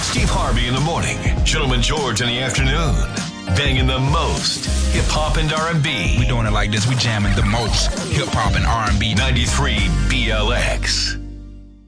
Steve Harvey in the morning, Gentleman George in the afternoon. Banging the most hip-hop and R&B. We doing it like this. We jamming the most hip-hop and R&B. 93 BLX.